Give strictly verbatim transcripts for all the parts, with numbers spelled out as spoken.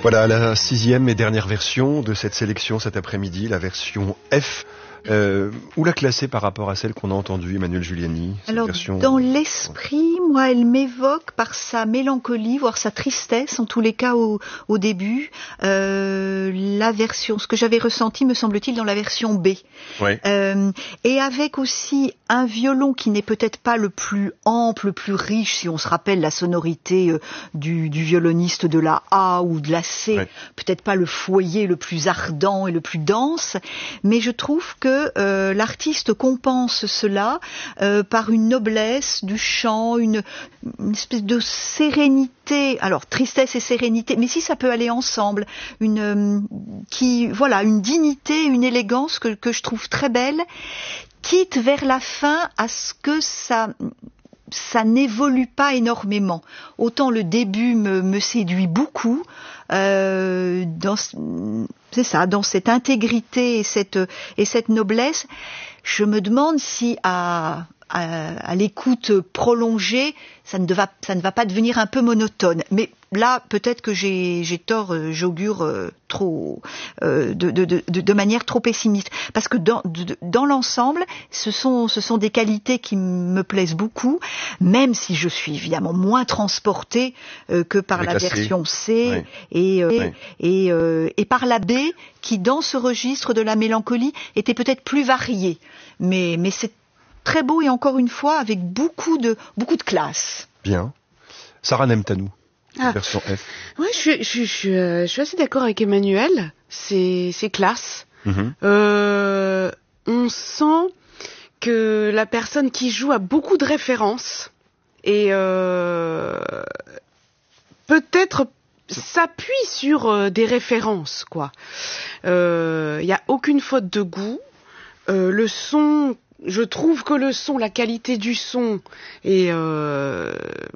Voilà la sixième et dernière version de cette sélection cet après-midi, la version F. Euh, où la classer par rapport à celle qu'on a entendue, Emmanuelle Giuliani? Alors, version... dans l'esprit, moi, elle m'évoque par sa mélancolie, voire sa tristesse, en tous les cas au, au début, euh, la version, ce que j'avais ressenti, me semble-t-il, dans la version B. Ouais. Euh, et avec aussi un violon qui n'est peut-être pas le plus ample, le plus riche, si on se rappelle la sonorité euh, du, du violoniste de la A ou de la C, ouais. Peut-être pas le foyer le plus ardent et le plus dense, mais je trouve que Euh, l'artiste compense cela euh, par une noblesse du chant, une, une espèce de sérénité. Alors tristesse et sérénité, mais si ça peut aller ensemble, une euh, qui voilà une dignité, une élégance que que je trouve très belle, quitte vers la fin à ce que ça ça n'évolue pas énormément. Autant le début me, me séduit beaucoup, euh, dans, c'est ça, dans cette intégrité et cette, et cette noblesse. Je me demande si à, à, à l'écoute prolongée, ça ne, va, ça ne va pas devenir un peu monotone. Mais là, peut-être que j'ai, j'ai tort, euh, j'augure euh, trop, euh, de, de, de, de manière trop pessimiste. Parce que dans, de, dans l'ensemble, ce sont, ce sont des qualités qui me plaisent beaucoup, même si je suis évidemment moins transportée euh, que par Avec la, la version C, C ouais. et, euh, ouais. et, euh, et par la B, qui dans ce registre de la mélancolie était peut-être plus variée. Mais, mais c'est très beau et encore une fois avec beaucoup de, beaucoup de classe. Bien. Sarah Nemtanou. Ah. Version F. Ouais, je suis, je, je, je, je suis assez d'accord avec Emmanuel. C'est, c'est classe. Mm-hmm. Euh, on sent que la personne qui joue a beaucoup de références et euh, peut-être s'appuie sur euh, des références, quoi. Il euh, y a aucune faute de goût. Euh, le son, je trouve que le son, la qualité du son est euh,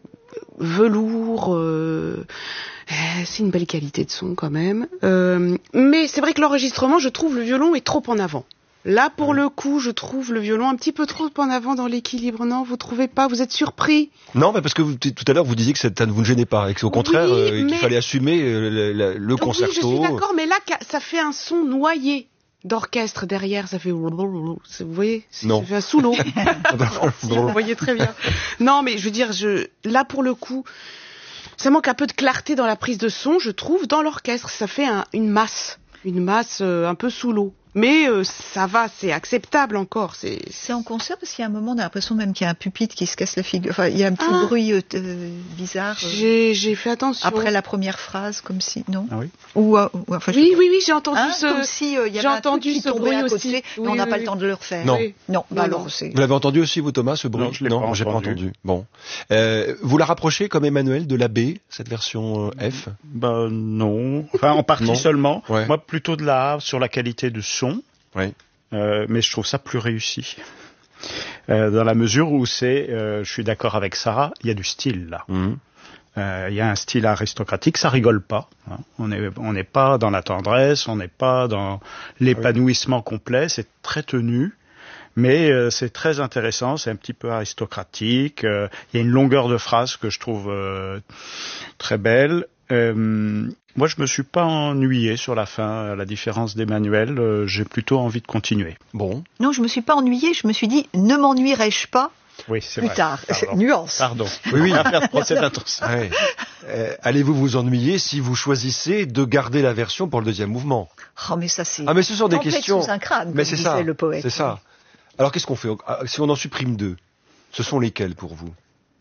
velours, euh, c'est une belle qualité de son quand même. Euh, mais c'est vrai que l'enregistrement, je trouve le violon est trop en avant. Là, pour le coup, je trouve le violon un petit peu trop en avant dans l'équilibre. Non, vous trouvez pas? Vous êtes surpris? Non, mais parce que vous, tout à l'heure, vous disiez que ça ne vous ne gênait pas, et qu'au contraire, oui, euh, mais... qu'il fallait assumer euh, le, le, le concerto. Oui, je suis d'accord, mais là, ça fait un son noyé d'orchestre derrière, ça fait... Vous voyez? Non. Ça fait un sous l'eau. Vous voyez très bien. Non, mais je veux dire, je... là, pour le coup, ça manque un peu de clarté dans la prise de son, je trouve, dans l'orchestre. Ça fait un, une masse, une masse euh, un peu sous l'eau. Mais euh, ça va, c'est acceptable encore. C'est, c'est en concert parce qu'il y a un moment, on a l'impression même qu'il y a un pupitre qui se casse la figure. Enfin, il y a un petit ah, bruit euh, euh, bizarre. Euh, j'ai, j'ai fait attention. Après la première phrase, comme si, non? Ah oui. Ou, euh, ou enfin, oui, oui, oui, j'ai entendu hein, ce. Comme si euh, il y avait j'ai un entendu truc qui ce tombait bruit à côté, aussi. mais oui, on n'a oui, pas oui. le temps de le refaire. Non. Oui. Non. Bah non, alors, non. c'est. Vous l'avez entendu aussi, vous, Thomas, ce bruit? Non, je l'ai non, pas j'ai entendu. pas entendu. Bon. Euh, vous la rapprochez comme Emmanuel de la B, cette version euh, F? Ben non. Enfin, en partie non. seulement. Ouais. Moi, plutôt de la A sur la qualité du son. Oui. Euh, mais je trouve ça plus réussi. Euh, dans la mesure où c'est, euh, je suis d'accord avec Sarah, il y a du style là. Mmh. Euh, il y a un style aristocratique, ça rigole pas. Hein. On n'est on n'est pas dans la tendresse, on n'est pas dans l'épanouissement complet, c'est très tenu. Mais euh, c'est très intéressant, c'est un petit peu aristocratique. Euh, il y a une longueur de phrase que je trouve euh, très belle. Euh, moi, je me suis pas ennuyé sur la fin, à la différence d'Emmanuel. Euh, j'ai plutôt envie de continuer. Bon. Non, je me suis pas ennuyée. Je me suis dit, ne m'ennuierai-je pas oui, c'est plus vrai. tard. Pardon. Nuance. Pardon. Oui, oui. On va faire de procès d'intention. Ouais. Euh, allez-vous vous ennuyer si vous choisissez de garder la version pour le deuxième mouvement? Oh, mais ça c'est. Ah, mais ce sont des tempête questions. Sous un crâne, mais comme c'est disait ça. Le poète. C'est ça. Alors qu'est-ce qu'on fait si on en supprime deux? Ce sont lesquels pour vous?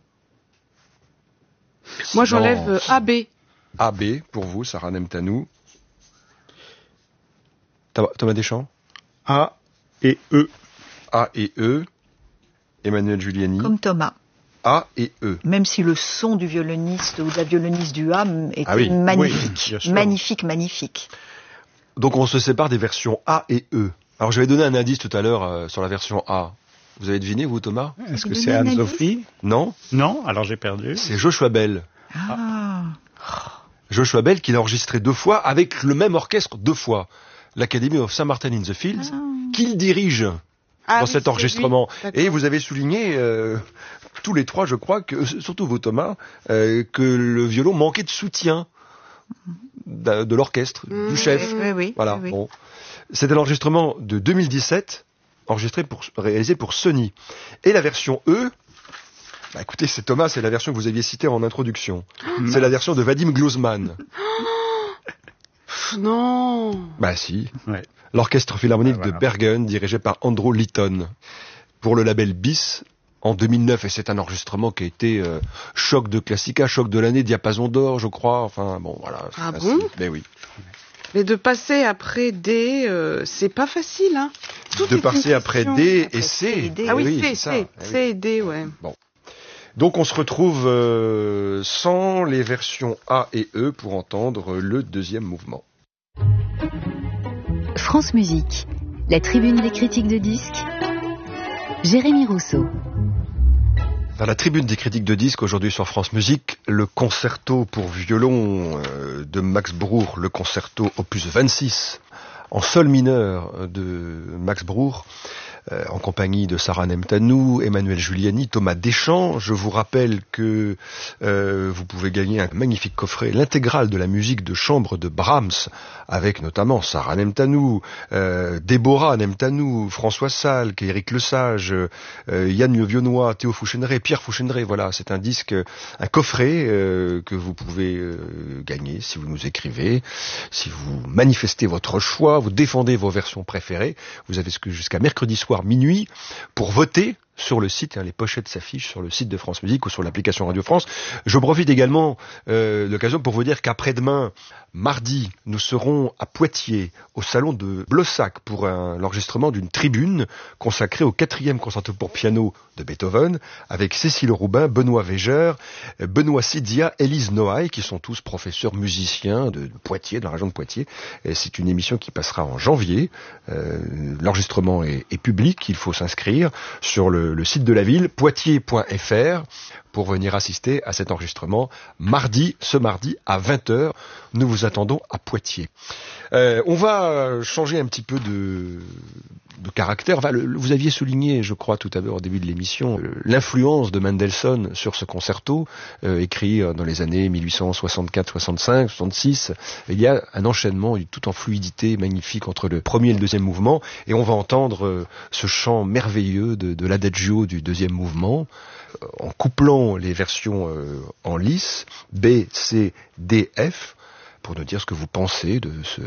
Moi, j'enlève euh, A B. A B pour vous, Sarah Nemtanou. Thomas Deschamps? A et E. A et E. Emmanuelle Giuliani. Comme Thomas. A et E. Même si le son du violoniste ou de la violoniste du A était ah oui. magnifique. Oui, magnifique, magnifique. Donc on se sépare des versions A et E. Alors j'avais donné un indice tout à l'heure euh, sur la version A. Vous avez deviné, vous, Thomas? Est-ce que c'est Anne-Sophie? Non. Non, alors j'ai perdu. C'est Joshua Bell. Ah. Joshua Bell qui l'a enregistré deux fois avec le même orchestre deux fois. L'Academy of Saint Martin in the Fields, ah. qu'il dirige ah, dans oui, cet enregistrement. Lui. Et vous avez souligné, euh, tous les trois, je crois, que surtout vous, Thomas, euh, que le violon manquait de soutien de, de l'orchestre, mmh, du chef. Oui, oui, voilà. Oui, oui. Bon. C'est un enregistrement de deux mille dix-sept, enregistré pour, réalisé pour Sony. Et la version E, bah écoutez, c'est Thomas, c'est la version que vous aviez citée en introduction. Mmh. C'est la version de Vadim Gluzman. Non. Bah si. Ouais. L'orchestre philharmonique ah, voilà. de Bergen, dirigé par Andrew Litton, pour le label Bis, en deux mille neuf. Et c'est un enregistrement qui a été euh, choc de Classica, choc de l'année, diapason d'or, je crois. Enfin, bon, voilà. Ah assez... bon? Mais oui. Mais de passer après D, euh, c'est pas facile, hein. Tout de passer après D après et C. C et D. Ah oui, oui C, ça. C, Ah, C oui. et D, ouais. Bon. Donc on se retrouve euh, sans les versions A et E pour entendre le deuxième mouvement. France Musique, la tribune des critiques de disques. Jérémy Rousseau. Dans la tribune des critiques de disques, aujourd'hui sur France Musique, le concerto pour violon euh, de Max Bruch, le concerto opus vingt-six, en sol mineur de Max Bruch, euh, en compagnie de Sarah Nemtanou, Emmanuel Giuliani, Thomas Deschamps. Je vous rappelle que euh, vous pouvez gagner un magnifique coffret, l'intégrale de la musique de chambre de Brahms, avec notamment Sarah Nemtanou, euh, Déborah Nemtanou, François Salk, Éric Lesage, euh, Yann Lieu-Vionnois, Théo Fouchenray, Pierre Fouchenray. Voilà, c'est un disque, un coffret euh, que vous pouvez euh, gagner si vous nous écrivez, si vous manifestez votre choix, vous défendez vos versions préférées. Vous avez jusqu'à mercredi soir minuit pour voter sur le site, hein, les pochettes s'affichent sur le site de France Musique ou sur l'application Radio France. Je profite également euh, de l'occasion pour vous dire qu'après-demain, mardi, nous serons à Poitiers, au salon de Blossac, pour un, l'enregistrement d'une tribune consacrée au quatrième concerto pour piano de Beethoven, avec Cécile Roubin, Benoît Végeur, Benoît Sidia, Élise Noailles, qui sont tous professeurs musiciens de, de Poitiers, de la région de Poitiers. Et c'est une émission qui passera en janvier. Euh, l'enregistrement est, est public, il faut s'inscrire sur le le site de la ville, poitiers point f r, pour venir assister à cet enregistrement mardi, ce mardi à vingt heures. Nous vous attendons à Poitiers. Euh, on va changer un petit peu de, de caractère. Enfin, le, vous aviez souligné, je crois, tout à l'heure au début de l'émission, l'influence de Mendelssohn sur ce concerto, euh, écrit dans les années mille huit cent soixante-quatre, soixante-cinq, soixante-six. Il y a un enchaînement tout en fluidité magnifique entre le premier et le deuxième mouvement, et on va entendre euh, ce chant merveilleux de, de l'adagio du deuxième mouvement, euh, en couplant les versions euh, en lice, B, C, D, F, pour nous dire ce que vous pensez de ce,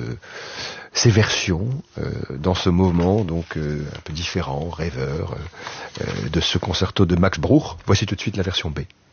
ces versions euh, dans ce mouvement donc euh, un peu différent, rêveur, euh, de ce concerto de Max Bruch. Voici tout de suite la version B.